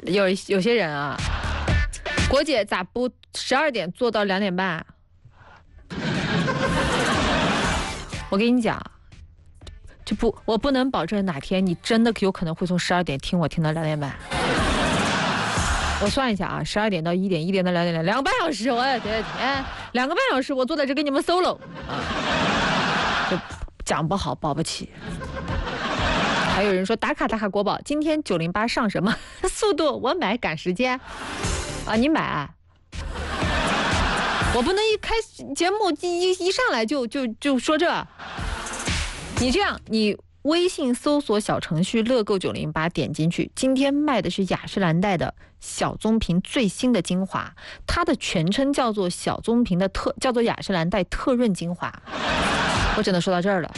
有些人啊，国姐咋不12点做到2点半？我跟你讲，我不能保证哪天你真的有可能会从12点听我听到2点半。我算一下啊，12点到1点，1点到2点，2个半小时，我的天，2个半小时我坐在这跟你们 solo 啊，就讲不好保不齐。还有人说打卡国宝，今天908上什么速度？我买赶时间啊，你买。我不能一开节目一上来就说这。你这样，你微信搜索小程序乐购908，点进去，今天卖的是雅诗兰黛的小棕瓶最新的精华，它的全称叫做小棕瓶的叫做雅诗兰黛特润精华。我只能说到这儿了。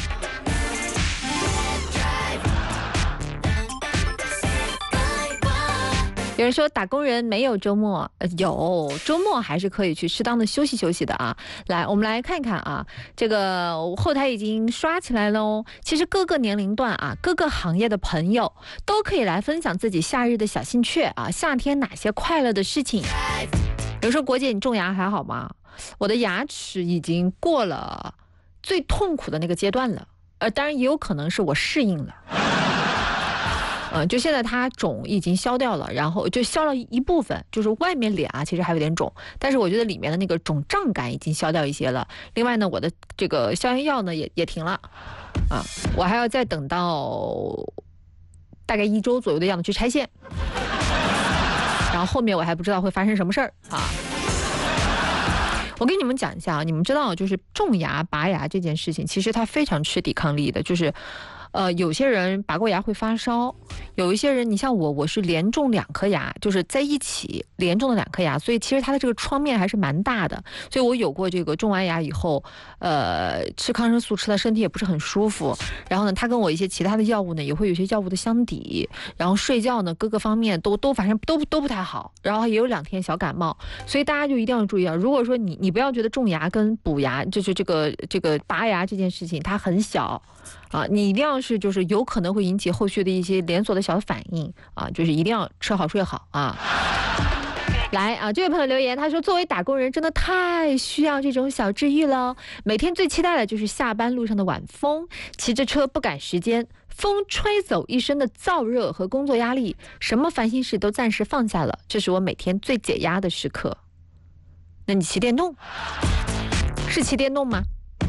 有人说打工人没有周末，有周末还是可以去适当的休息休息的啊。来，我们来看看啊，这个后台已经刷起来了哦。其实各个年龄段啊，各个行业的朋友都可以来分享自己夏日的小兴趣啊，夏天哪些快乐的事情。有人说国姐你种牙还好吗？我的牙齿已经过了最痛苦的那个阶段了，当然也有可能是我适应了。就现在它肿已经消掉了，然后就消了一部分，就是外面脸啊其实还有点肿，但是我觉得里面的那个肿胀感已经消掉一些了。另外呢，我的这个消炎药呢也停了啊，我还要再等到大概1周左右的样子去拆线，然后后面我还不知道会发生什么事儿啊。我跟你们讲一下啊，你们知道就是种牙拔牙这件事情，其实它非常吃抵抗力的，就是有些人拔过牙会发烧，有一些人，你像我是连种2颗牙，就是在一起连种的2颗牙，所以其实它的这个创面还是蛮大的，所以我有过这个种完牙以后，吃抗生素吃的身体也不是很舒服，然后呢，它跟我一些其他的药物呢也会有些药物的相抵，然后睡觉呢各个方面都反正都不太好，然后也有2天小感冒，所以大家就一定要注意啊，如果说你不要觉得种牙跟补牙就是这个拔牙这件事情它很小。你一定要是就是有可能会引起后续的一些连锁的小反应啊，就是一定要吃好睡好啊。来啊，这位朋友留言，他说作为打工人真的太需要这种小治愈了，每天最期待的就是下班路上的晚风，骑着车不赶时间，风吹走一身的燥热和工作压力，什么烦心事都暂时放下了，这是我每天最解压的时刻。那你骑电动？是骑电动吗？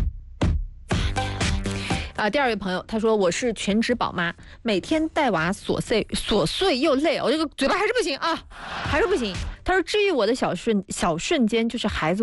第二位朋友他说我是全职宝妈，每天带娃琐碎又累，我这个嘴巴还是不行啊，还是不行。他说治愈我的小瞬间就是孩子